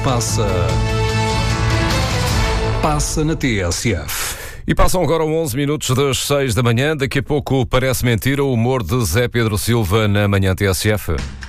Passa na TSF. E passam agora 11 minutos das 6 da manhã. Daqui a pouco parece mentira o humor de Zé Pedro Silva na manhã TSF.